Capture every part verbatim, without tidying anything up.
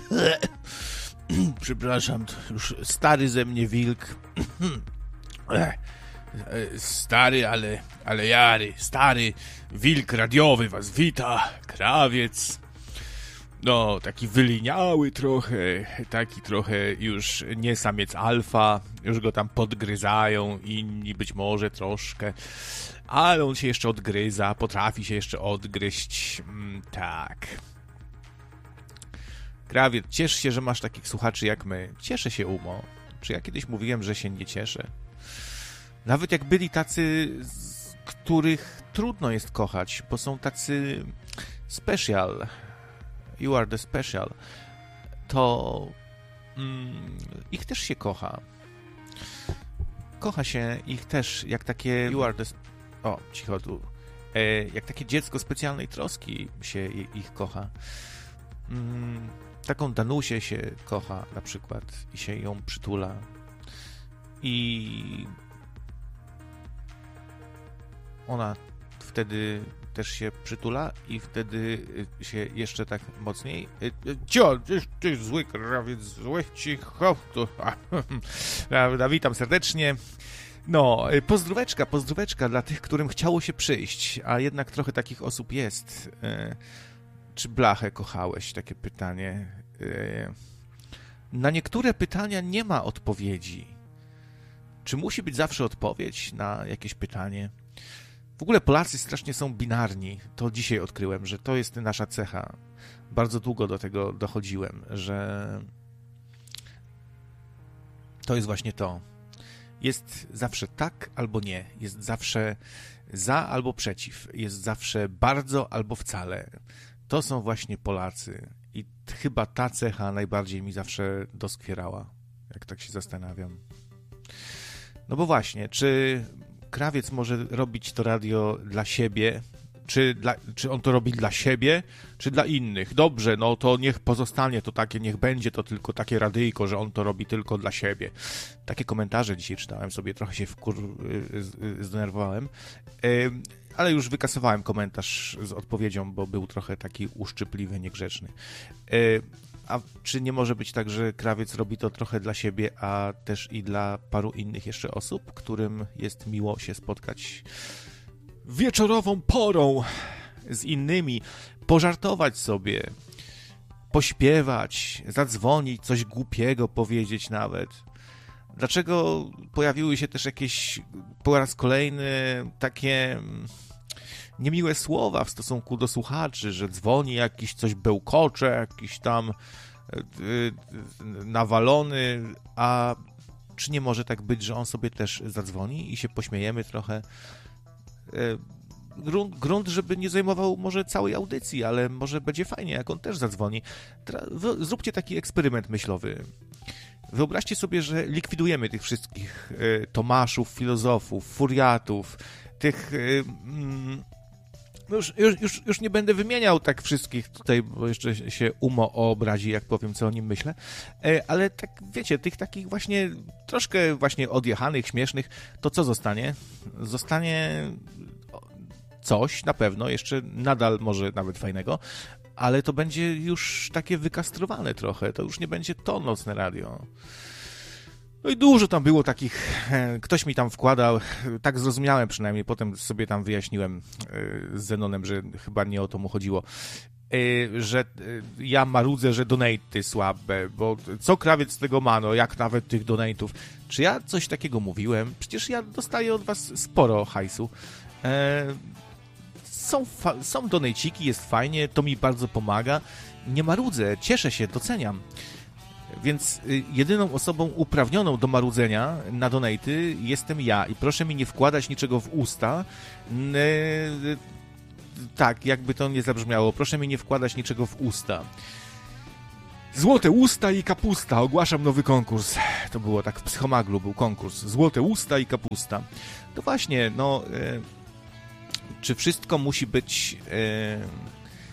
Przepraszam, to już stary ze mnie wilk. Stary, ale, ale jary. Stary wilk radiowy was wita. Krawiec. No, taki wyliniały trochę, taki trochę już nie samiec alfa, już go tam podgryzają, inni być może troszkę, ale on się jeszcze odgryza, potrafi się jeszcze odgryźć, mm, tak. Krawiec, ciesz się, że masz takich słuchaczy jak my. Cieszę się, Umo. Czy ja kiedyś mówiłem, że się nie cieszę? Nawet jak byli tacy, z których trudno jest kochać, bo są tacy special, you are the special, to mm, ich też się kocha. Kocha się ich też, jak takie you are the... O, cicho tu. E, jak takie dziecko specjalnej troski się ich kocha. Mm, taką Danusię się kocha na przykład i się ją przytula. I ona wtedy też się przytula i wtedy się jeszcze tak mocniej... Cio, ty, ty zły krawiec, zły cicho. Witam serdecznie. No, pozdróweczka, pozdróweczka dla tych, którym chciało się przyjść, a jednak trochę takich osób jest. Czy blachę kochałeś? Takie pytanie. Na niektóre pytania nie ma odpowiedzi. Czy musi być zawsze odpowiedź na jakieś pytanie? W ogóle Polacy strasznie są binarni. To dzisiaj odkryłem, że to jest nasza cecha. Bardzo długo do tego dochodziłem, że to jest właśnie to. Jest zawsze tak albo nie. Jest zawsze za albo przeciw. Jest zawsze bardzo albo wcale. To są właśnie Polacy. I chyba ta cecha najbardziej mi zawsze doskwierała, jak tak się zastanawiam. No bo właśnie, czy Krawiec może robić to radio dla siebie, czy, dla, czy on to robi dla siebie, czy dla innych? Dobrze, no to niech pozostanie to takie, niech będzie to tylko takie radyjko, że on to robi tylko dla siebie. Takie komentarze dzisiaj czytałem sobie, trochę się wkur... zdenerwowałem, ale już wykasowałem komentarz z odpowiedzią, bo był trochę taki uszczypliwy, niegrzeczny. A czy nie może być tak, że Krawiec robi to trochę dla siebie, a też i dla paru innych jeszcze osób, którym jest miło się spotkać wieczorową porą z innymi, pożartować sobie, pośpiewać, zadzwonić, coś głupiego powiedzieć nawet? Dlaczego pojawiły się też jakieś po raz kolejny takie niemiłe słowa w stosunku do słuchaczy, że dzwoni jakiś, coś bełkocze, jakiś tam yy, nawalony, a czy nie może tak być, że on sobie też zadzwoni i się pośmiejemy trochę? Yy, grunt, grunt, żeby nie zajmował może całej audycji, ale może będzie fajnie, jak on też zadzwoni. Tra- zróbcie taki eksperyment myślowy. Wyobraźcie sobie, że likwidujemy tych wszystkich y, Tomaszów, filozofów, furiatów, tych... Y, mm, już, już, już, już nie będę wymieniał tak wszystkich tutaj, bo jeszcze się Umo obrazi, jak powiem, co o nim myślę, y, ale tak, wiecie, tych takich właśnie troszkę właśnie odjechanych, śmiesznych, to co zostanie? Zostanie coś na pewno, jeszcze nadal może nawet fajnego, ale to będzie już takie wykastrowane trochę, to już nie będzie to nocne radio. No i dużo tam było takich, ktoś mi tam wkładał, tak zrozumiałem przynajmniej, potem sobie tam wyjaśniłem z Zenonem, że chyba nie o to mu chodziło, że ja marudzę, że donaty słabe, bo co Krawiec z tego ma, no jak nawet tych donatów. Czy ja coś takiego mówiłem? Przecież ja dostaję od was sporo hajsu. Są, fa- są donejciki, jest fajnie, to mi bardzo pomaga. Nie marudzę, cieszę się, doceniam. Więc y, jedyną osobą uprawnioną do marudzenia na donaty jestem ja. I proszę mi nie wkładać niczego w usta. N- y, tak, jakby to nie zabrzmiało. Proszę mi nie wkładać niczego w usta. Złote usta i kapusta. Ogłaszam nowy konkurs. To było tak w Psychomaglu, był konkurs. Złote usta i kapusta. To właśnie, no... Y- Czy wszystko musi być e,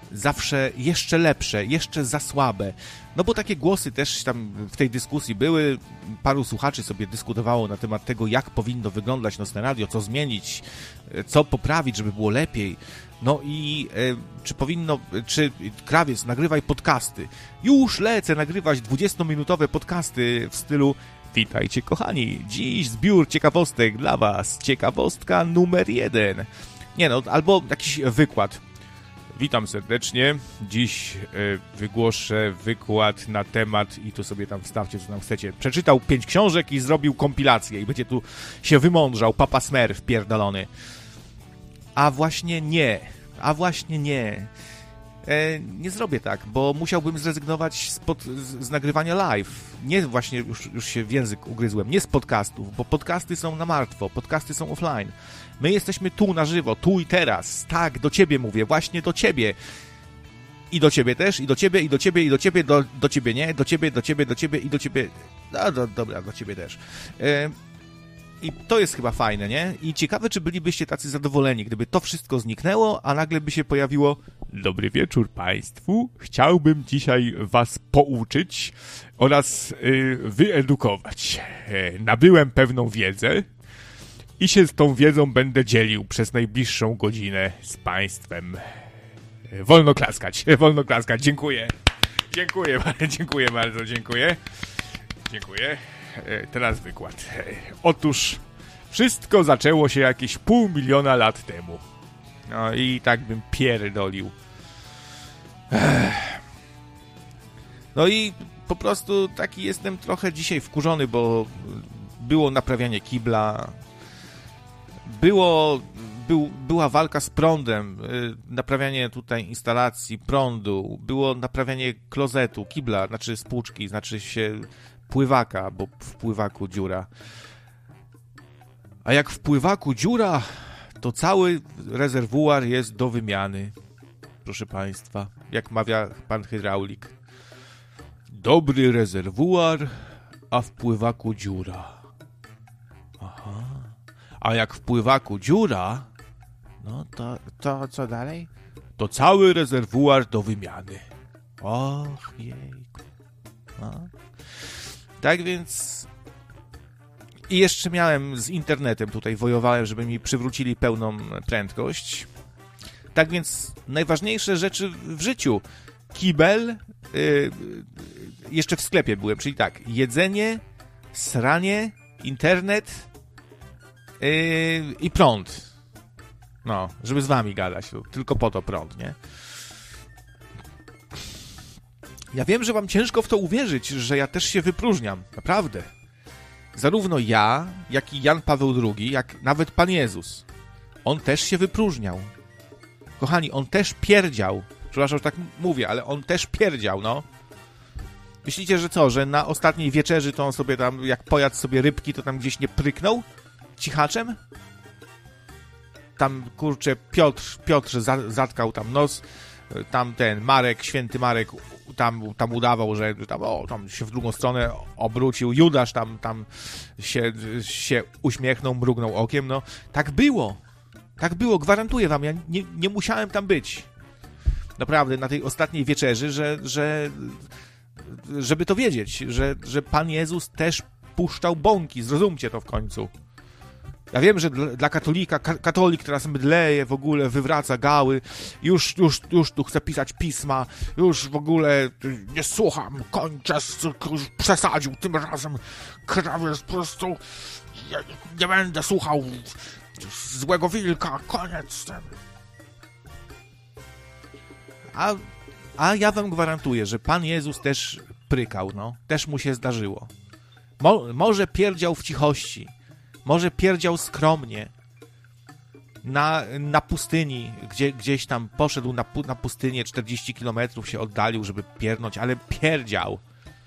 zawsze jeszcze lepsze, jeszcze za słabe. No bo takie głosy też tam w tej dyskusji były, paru słuchaczy sobie dyskutowało na temat tego, jak powinno wyglądać Nocne Radio, co zmienić, co poprawić, żeby było lepiej. No i e, czy powinno, czy Krawiec, nagrywaj podcasty. Już lecę nagrywać dwudziestominutowe podcasty w stylu: witajcie kochani, dziś zbiór ciekawostek dla was, ciekawostka numer jeden. Nie no, albo jakiś wykład. Witam serdecznie, dziś y, wygłoszę wykład na temat, i tu sobie tam wstawcie, co tam chcecie. Przeczytał pięć książek i zrobił kompilację i będzie tu się wymądrzał, papa Smurf pierdolony. A właśnie nie, a właśnie nie. E, nie zrobię tak, bo musiałbym zrezygnować z, pod, z, z nagrywania live. Nie właśnie, już, już się w język ugryzłem, nie z podcastów, bo podcasty są na martwo, podcasty są offline. My jesteśmy tu na żywo, tu i teraz. Tak, do ciebie mówię, właśnie do ciebie. I do ciebie też, i do ciebie, i do ciebie, i do ciebie, do, do ciebie nie, do ciebie, do ciebie, do ciebie, i do ciebie... No, do, dobra, do ciebie też. E, I to jest chyba fajne, nie? I ciekawe, czy bylibyście tacy zadowoleni, gdyby to wszystko zniknęło, a nagle by się pojawiło: dobry wieczór państwu, chciałbym dzisiaj was pouczyć oraz yy, wyedukować. E, nabyłem pewną wiedzę i się z tą wiedzą będę dzielił przez najbliższą godzinę z państwem. E, wolno klaskać, wolno klaskać, dziękuję. Dziękuję, dziękuję bardzo, dziękuję. Dziękuję. Teraz wykład. Otóż wszystko zaczęło się jakieś pół miliona lat temu. No i tak bym pierdolił. No i po prostu taki jestem trochę dzisiaj wkurzony, bo było naprawianie kibla, było, był, była walka z prądem, naprawianie tutaj instalacji prądu, było naprawianie klozetu, kibla, znaczy spłuczki, znaczy się pływaka, bo w pływaku dziura. A jak w pływaku dziura, to cały rezerwuar jest do wymiany. Proszę państwa, jak mawia pan hydraulik. Dobry rezerwuar, a w pływaku dziura. Aha. A jak w pływaku dziura, no to, to co dalej? To cały rezerwuar do wymiany. Och, jejku. No. Tak więc... I jeszcze miałem z internetem tutaj, wojowałem, żeby mi przywrócili pełną prędkość. Tak więc najważniejsze rzeczy w życiu. Kibel, yy, jeszcze w sklepie byłem, czyli tak, jedzenie, sranie, internet yy, i prąd. No, żeby z wami gadać, tylko po to prąd, nie? Ja wiem, że wam ciężko w to uwierzyć, że ja też się wypróżniam. Naprawdę. Zarówno ja, jak i Jan Paweł drugi, jak nawet Pan Jezus. On też się wypróżniał. Kochani, on też pierdział. Przepraszam, że tak mówię, ale on też pierdział, no. Myślicie, że co, że na ostatniej wieczerzy to on sobie tam, jak pojadł sobie rybki, to tam gdzieś nie pryknął? Cichaczem? Tam, kurczę, Piotr, Piotr za, zatkał tam nos. Tam ten Marek, święty Marek tam, tam udawał, że tam, o, tam się w drugą stronę obrócił. Judasz tam, tam się, się uśmiechnął, mrugnął okiem. No, tak było. Tak było, gwarantuję wam. Ja nie, nie musiałem tam być. Naprawdę, na tej ostatniej wieczerzy, że, że żeby to wiedzieć, że, że Pan Jezus też puszczał bąki. Zrozumcie to w końcu. Ja wiem, że dla katolika, ka- katolik teraz mdleje, w ogóle wywraca gały, już, już, już tu chce pisać pisma, już w ogóle nie słucham, kończę, już przesadził tym razem, krawiec, po prostu nie, nie będę słuchał złego wilka, koniec. A, a ja wam gwarantuję, że Pan Jezus też prykał, no, też mu się zdarzyło. Mo- może pierdział w cichości, może pierdział skromnie na, na pustyni, gdzie, gdzieś tam poszedł na, pu, na pustynię, czterdzieści kilometrów się oddalił, żeby piernąć, ale pierdział.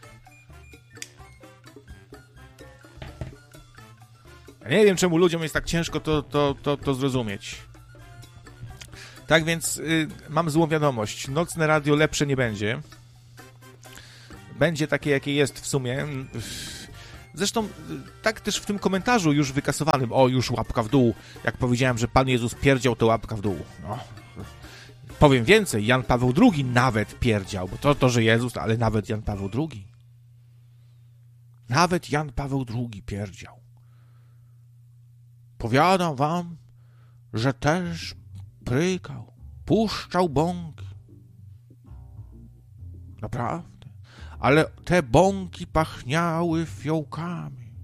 Ja nie wiem, czemu ludziom jest tak ciężko to, to, to, to zrozumieć. Tak więc y, mam złą wiadomość. Nocne radio lepsze nie będzie. Będzie takie, jakie jest w sumie. Zresztą tak też w tym komentarzu już wykasowanym, o, już łapka w dół, jak powiedziałem, że Pan Jezus pierdział, to łapka w dół. No. Powiem więcej, Jan Paweł drugi nawet pierdział, bo to, to że Jezus, ale nawet Jan Paweł drugi. Nawet Jan Paweł drugi pierdział. Powiadam wam, że też prykał, puszczał bąki. Naprawdę. Ale te bąki pachniały fiołkami.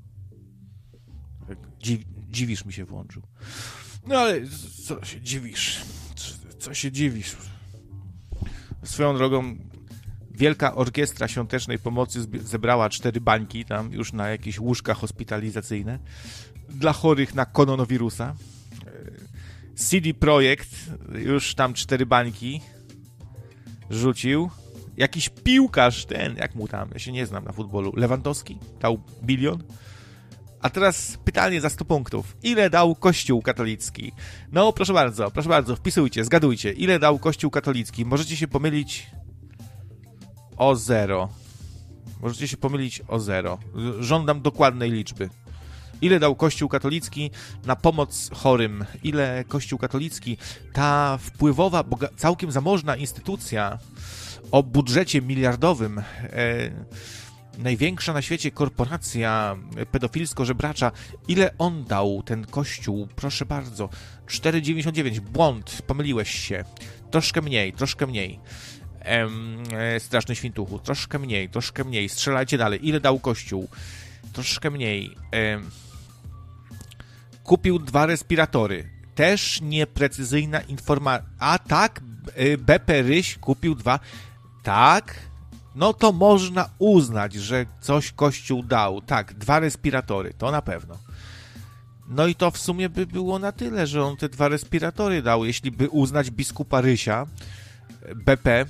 Dziw, dziwisz mi się włączył. No ale co się dziwisz? Co, co się dziwisz? Swoją drogą Wielka Orkiestra Świątecznej Pomocy zebrała cztery bańki tam już na jakieś łóżka hospitalizacyjne dla chorych na koronawirusa. C D Projekt już tam cztery bańki rzucił. Jakiś piłkarz ten, jak mu tam, ja się nie znam na futbolu, Lewandowski dał bilion. A teraz pytanie za sto punktów. Ile dał Kościół katolicki? No proszę bardzo, proszę bardzo, wpisujcie, zgadujcie. Ile dał Kościół katolicki? Możecie się pomylić o zero. Możecie się pomylić o zero. Żądam dokładnej liczby. Ile dał Kościół katolicki na pomoc chorym? Ile Kościół katolicki, ta wpływowa, boga- całkiem zamożna instytucja o budżecie miliardowym, e, największa na świecie korporacja pedofilsko-żebracza, ile on dał ten Kościół? Proszę bardzo, cztery dziewięćdziesiąt dziewięć, błąd, pomyliłeś się. Troszkę mniej, troszkę mniej. Ehm, e, straszny świntuchu, troszkę mniej, troszkę mniej. Strzelajcie dalej. Ile dał Kościół? Troszkę mniej. Ehm, kupił dwa respiratory. Też nieprecyzyjna informacja. A tak, B P Ryś kupił dwa. Tak, no to można uznać, że coś Kościół dał. Tak, dwa respiratory, to na pewno. No i to w sumie by było na tyle, że on te dwa respiratory dał, jeśli by uznać biskupa Rysia, B P,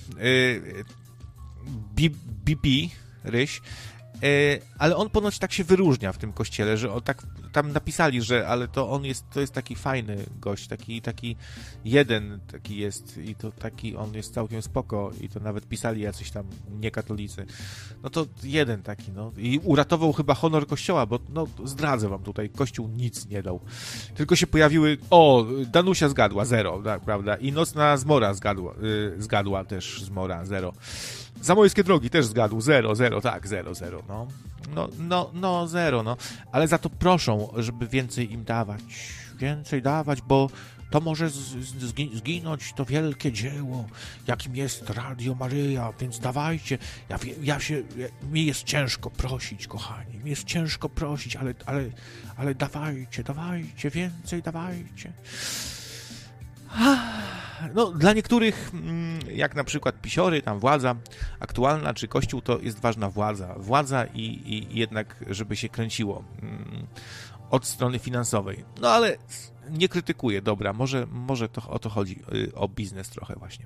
B P, Ryś, ale on ponoć tak się wyróżnia w tym kościele, że on tak tam napisali, że ale to on jest, to jest taki fajny gość, taki, taki jeden taki jest i to taki, on jest całkiem spoko i to nawet pisali jacyś tam niekatolicy. No to jeden taki, no i uratował chyba honor kościoła, bo no zdradzę wam tutaj, kościół nic nie dał. Tylko się pojawiły, o, Danusia zgadła, zero, tak, prawda, i Nocna Zmora zgadła, yy, zgadła też Zmora, zero. Zamojskie Drogi też zgadł, zero, zero, tak, zero, zero, no. No, no, no, zero, no. Ale za to proszą, żeby więcej im dawać. Więcej dawać, bo to może z, z, zginąć to wielkie dzieło, jakim jest Radio Maryja, więc dawajcie. Ja, ja się, ja, mi jest ciężko prosić, kochani, mi jest ciężko prosić, ale, ale, ale dawajcie, dawajcie, więcej dawajcie. No, dla niektórych, jak na przykład pisiory, tam władza aktualna, czy kościół, to jest ważna władza. Władza i, i jednak, żeby się kręciło od strony finansowej. No, ale nie krytykuję, dobra, może, może to o to chodzi, o biznes trochę właśnie.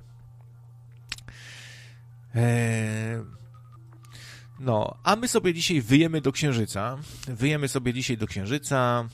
Eee... No, a my sobie dzisiaj wyjemy do Księżyca. Wyjemy sobie dzisiaj do Księżyca.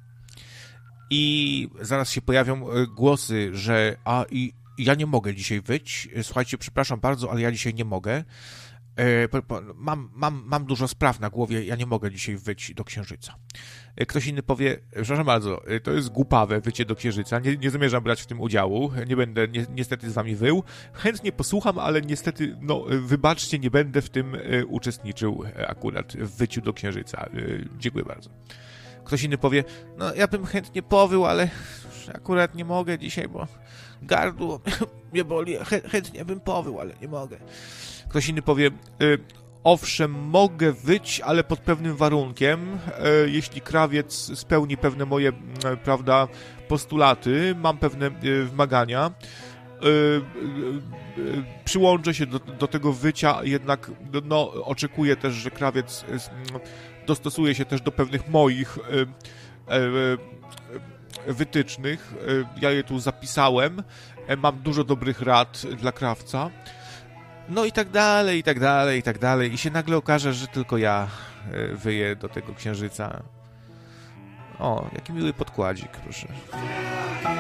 I zaraz się pojawią głosy, że a i ja nie mogę dzisiaj wyjść. Słuchajcie, przepraszam bardzo, ale ja dzisiaj nie mogę. Mam, mam, mam dużo spraw na głowie, ja nie mogę dzisiaj wyjść do Księżyca. Ktoś inny powie, przepraszam bardzo, to jest głupawe wycie do Księżyca, nie, nie zamierzam brać w tym udziału, nie będę ni niestety z wami wył. Chętnie posłucham, ale niestety, no wybaczcie, nie będę w tym uczestniczył akurat w wyciu do Księżyca. Dziękuję bardzo. Ktoś inny powie, no ja bym chętnie powył, ale akurat nie mogę dzisiaj, bo gardło mnie boli, chętnie bym powył, ale nie mogę. Ktoś inny powie, y, owszem, mogę wyć, ale pod pewnym warunkiem, y, jeśli krawiec spełni pewne moje, y, prawda, postulaty, mam pewne y, wymagania, y, y, y, przyłączę się do, do tego wycia, jednak no, oczekuję też, że krawiec y, dostosuje się też do pewnych moich y, y, wytycznych. Y, ja je tu zapisałem. Y, mam dużo dobrych rad dla krawca. No i tak dalej, i tak dalej, i tak dalej. I się nagle okaże, że tylko ja y, wyję do tego Księżyca. O, jaki miły podkładzik, proszę.